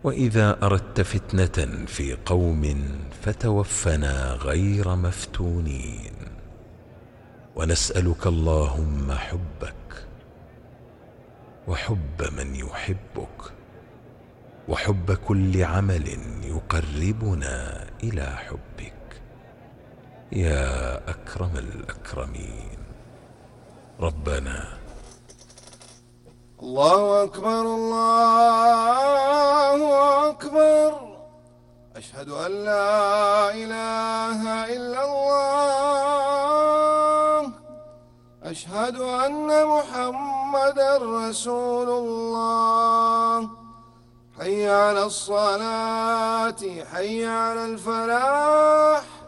وإذا أردت فتنة في قوم فتوفنا غير مفتونين. ونسألك اللهم حبك وحب من يحبك وحب كل عمل يقربنا إلى حبك يا أكرم الأكرمين. ربنا. الله أكبر الله أكبر، أشهد أن لا إله إلا الله، أشهد أن محمدا رسول الله. حي على الصلاة، حي على الفلاح،